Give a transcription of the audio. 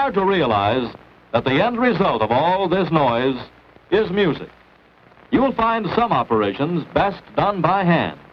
hard to realize that the end result of all this noise is music. You'll find some operations best done by hand.